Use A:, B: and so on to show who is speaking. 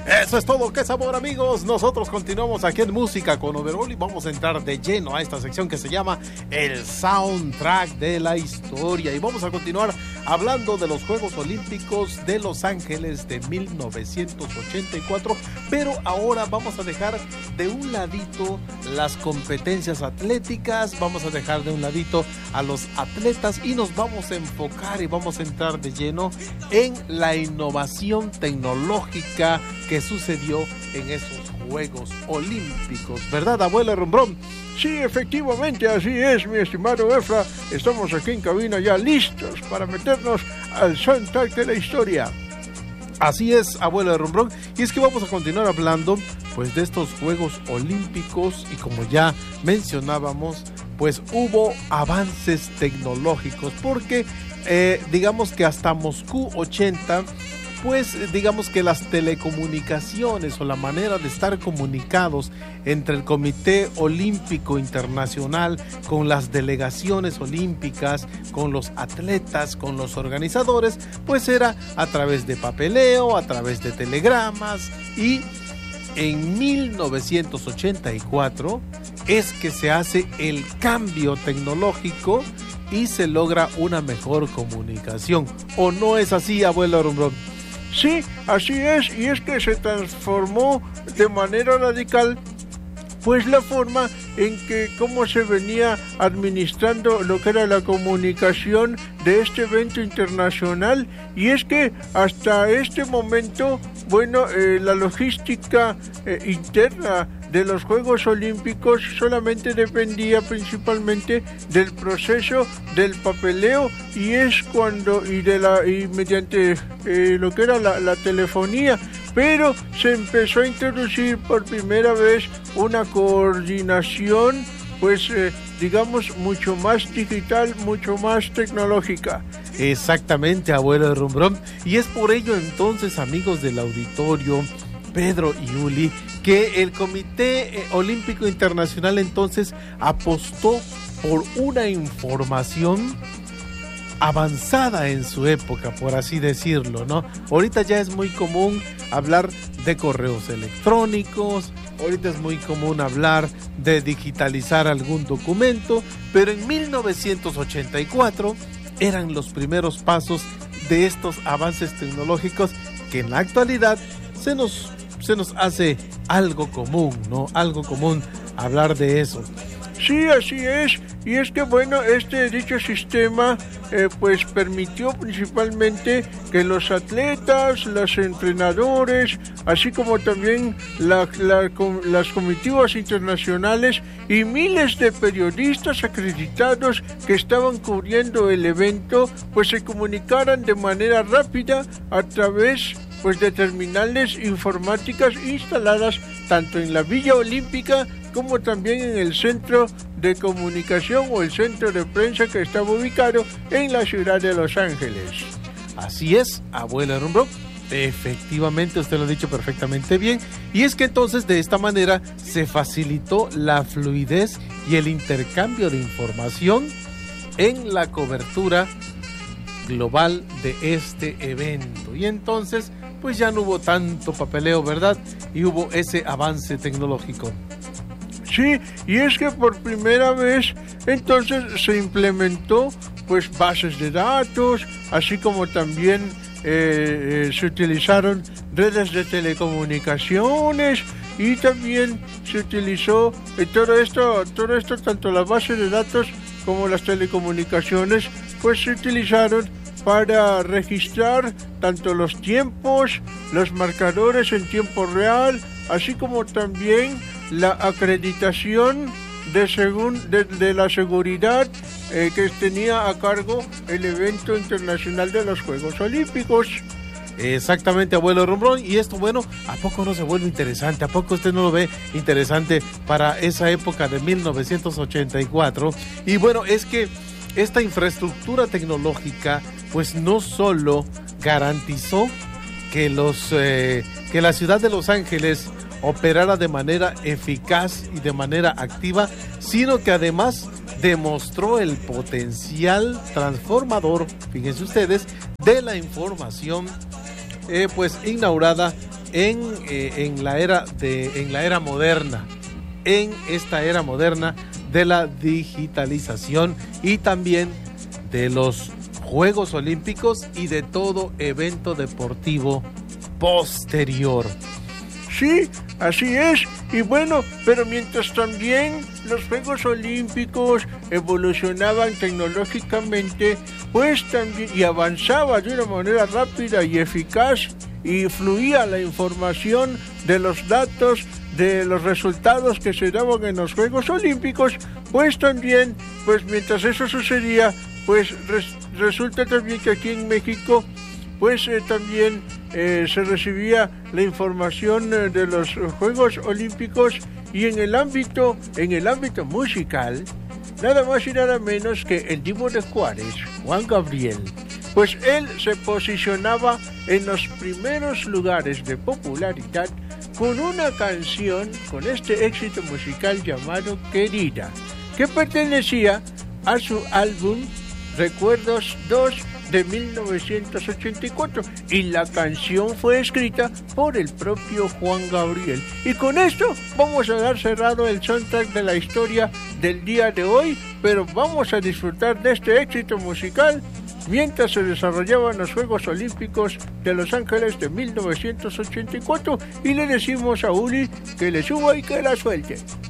A: Eso es todo, qué sabor, amigos. Nosotros continuamos aquí en Música con Overol y vamos a entrar de lleno a esta sección que se llama el soundtrack de la historia, y vamos a continuar hablando de los Juegos Olímpicos de Los Ángeles de 1984, pero ahora vamos a dejar de un ladito las competencias atléticas, vamos a dejar de un ladito a los atletas y nos vamos a enfocar y vamos a entrar de lleno en la innovación tecnológica que sucedió en esos Juegos Olímpicos, ¿verdad, abuela Rombrón?
B: Sí, efectivamente, así es, mi estimado Efra. Estamos aquí en cabina ya listos para meternos al soundtrack de la historia.
A: Así es, abuelo de Rombrón, y es que vamos a continuar hablando pues de estos Juegos Olímpicos, y como ya mencionábamos, pues hubo avances tecnológicos, porque digamos que hasta Moscú 80, pues digamos que las telecomunicaciones o la manera de estar comunicados entre el Comité Olímpico Internacional con las delegaciones olímpicas, con los atletas, con los organizadores, pues era a través de papeleo, a través de telegramas, y en 1984 es que se hace el cambio tecnológico y se logra una mejor comunicación. ¿O no es así, abuelo Rombrón?
B: Sí, así es, y es que se transformó de manera radical pues la forma en que cómo se venía administrando lo que era la comunicación de este evento internacional, y es que hasta este momento, bueno, la logística interna de los Juegos Olímpicos solamente dependía principalmente del proceso del papeleo, y es cuando y mediante lo que era la telefonía, pero se empezó a introducir por primera vez una coordinación pues digamos mucho más digital, mucho más tecnológica.
A: Exactamente, abuelo de Rombrón, y es por ello entonces, amigos del auditorio, Pedro y Uli, que el Comité Olímpico Internacional entonces apostó por una información avanzada en su época, por así decirlo, ¿no? Ahorita ya es muy común hablar de correos electrónicos, ahorita es muy común hablar de digitalizar algún documento, pero en 1984 eran los primeros pasos de estos avances tecnológicos que en la actualidad se nos hace algo común, ¿no? Algo común hablar de eso.
B: Sí, así es, y es que bueno, dicho sistema pues permitió principalmente que los atletas, los entrenadores, así como también las comitivas internacionales y miles de periodistas acreditados que estaban cubriendo el evento, pues se comunicaran de manera rápida a través pues de terminales informáticas instaladas tanto en la Villa Olímpica como también en el centro de comunicación o el centro de prensa que estaba ubicado en la ciudad de Los Ángeles.
A: Así es, abuela Rombrón, efectivamente usted lo ha dicho perfectamente bien, y es que entonces de esta manera se facilitó la fluidez y el intercambio de información en la cobertura global de este evento, y entonces pues ya no hubo tanto papeleo, ¿verdad? Y hubo ese avance tecnológico.
B: Sí, y es que por primera vez entonces se implementó pues bases de datos, así como también se utilizaron redes de telecomunicaciones, y también se utilizó todo esto, tanto las bases de datos como las telecomunicaciones, pues se utilizaron para registrar tanto los tiempos, los marcadores en tiempo real, así como también la acreditación de la seguridad que tenía a cargo el evento internacional de los Juegos Olímpicos.
A: Exactamente, abuelo Rombrón, y esto, bueno, ¿a poco no se vuelve interesante? ¿A poco usted no lo ve interesante para esa época de 1984? Y bueno, es que esta infraestructura tecnológica pues no solo garantizó que la ciudad de Los Ángeles operara de manera eficaz y de manera activa, sino que además demostró el potencial transformador, fíjense ustedes, de la información pues inaugurada en la era moderna, en esta era moderna de la digitalización y también de los Juegos Olímpicos y de todo evento deportivo posterior.
B: Sí, así es. Y bueno, pero mientras también los Juegos Olímpicos evolucionaban tecnológicamente, pues también y avanzaba de una manera rápida y eficaz y fluía la información de los datos, de los resultados que se daban en los Juegos Olímpicos, pues también, pues mientras eso sucedía, pues resulta también que aquí en México pues también se recibía la información de los Juegos Olímpicos y en el ámbito musical, nada más y nada menos que el Divo de Juárez, Juan Gabriel, pues él se posicionaba en los primeros lugares de popularidad con una canción, con este éxito musical llamado Querida, que pertenecía a su álbum Recuerdos 2 de 1984 y la canción fue escrita por el propio Juan Gabriel. Y con esto vamos a dar cerrado el soundtrack de la historia del día de hoy, pero vamos a disfrutar de este éxito musical mientras se desarrollaban los Juegos Olímpicos de Los Ángeles de 1984 y le decimos a Uli que le suba y que la suelte.